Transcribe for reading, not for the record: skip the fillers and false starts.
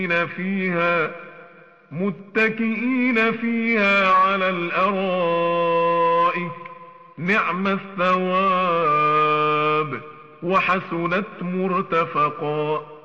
متكئين فيها على الأرائك نعم الثواب وحسنت مرتفقا.